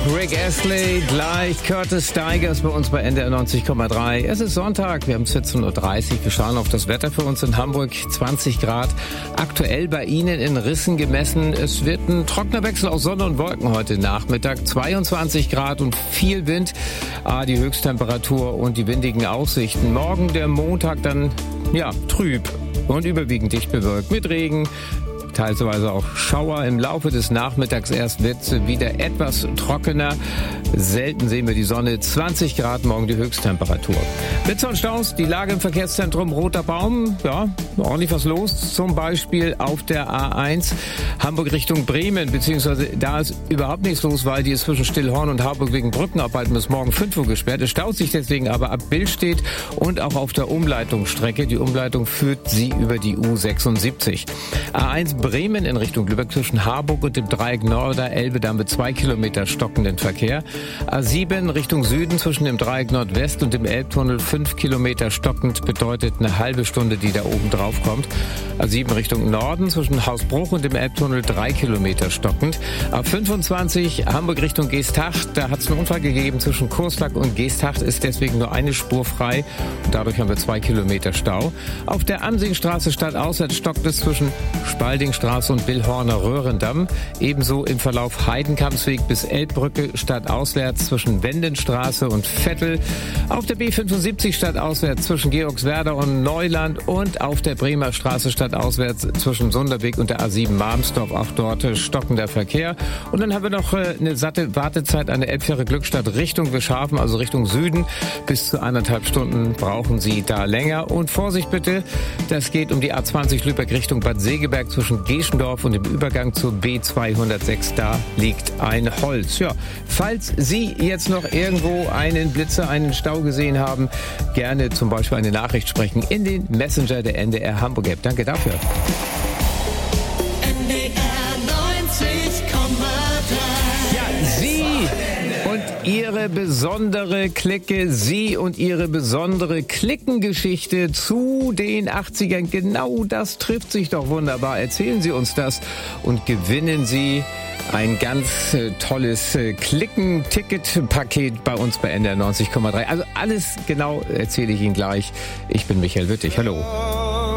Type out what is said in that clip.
Rick Astley, gleich Curtis Stigers bei uns bei NDR 90,3. Es ist Sonntag, wir haben 14.30 Uhr. Wir schauen auf das Wetter für uns in Hamburg. 20 Grad. Aktuell bei Ihnen in Rissen gemessen. Es wird ein trockener Wechsel aus Sonne und Wolken heute Nachmittag. 22 Grad und viel Wind. Die Höchsttemperatur und die windigen Aussichten. Morgen der Montag dann, trüb und überwiegend dicht bewölkt mit Regen. Teilweise auch Schauer. Im Laufe des Nachmittags erst wird es wieder etwas trockener. Selten sehen wir die Sonne. 20 Grad morgen die Höchsttemperatur. Blitze und Staus, die Lage im Verkehrszentrum Roter Baum. Ordentlich was los. Zum Beispiel auf der A1 Hamburg Richtung Bremen. Beziehungsweise da ist überhaupt nichts los, weil die ist zwischen Stillhorn und Harburg wegen Brückenarbeiten bis morgen 5 Uhr gesperrt. Es staut sich deswegen aber ab Billstedt und auch auf der Umleitungsstrecke. Die Umleitung führt sie über die U76. A1 Bremen in Richtung Lübeck zwischen Harburg und dem Dreieck Norder-Elbe dann mit 2 Kilometer stockenden Verkehr. A7 Richtung Süden zwischen dem Dreieck Nordwest und dem Elbtunnel 5 Kilometer stockend, bedeutet eine halbe Stunde, die da oben drauf kommt. A7 Richtung Norden zwischen Hausbruch und dem Elbtunnel 3 Kilometer stockend. A25 Hamburg Richtung Geesthacht, da hat es einen Unfall gegeben zwischen Kurslack und Geesthacht, ist deswegen nur eine Spur frei und dadurch haben wir 2 Kilometer Stau. Auf der Amsingstraße stadtauswärts stockt es zwischen Spaldingstraße und Billhorner Röhrendamm. Ebenso im Verlauf Heidenkampsweg bis Elbbrücke stadtauswärts zwischen Wendenstraße und Vettel. Auf der B75 stadtauswärts zwischen Georgswerda und Neuland und auf der Bremer Straße stadtauswärts zwischen Sunderweg und der A7 Marmsdorf. Auch dort stockender Verkehr. Und dann haben wir noch eine satte Wartezeit an der Elbfähre Glückstadt Richtung Wischhafen, also Richtung Süden. Bis zu 1,5 Stunden brauchen Sie da länger. Und Vorsicht bitte, das geht um die A20 Lübeck Richtung Bad Segeberg zwischen Geschendorf und dem Übergang zur B206. Da liegt ein Holz. Falls Sie jetzt noch irgendwo einen Blitzer, einen Stau gesehen haben, gerne zum Beispiel eine Nachricht sprechen in den Messenger der NDR Hamburg App. Danke dafür. Ihre besondere Clique, Sie und Ihre besondere Cliquengeschichte zu den 80ern. Genau das trifft sich doch wunderbar. Erzählen Sie uns das und gewinnen Sie ein ganz tolles Cliquen-Ticket-Paket bei uns bei NDR 90,3. Also alles genau erzähle ich Ihnen gleich. Ich bin Michael Wittig. Hallo.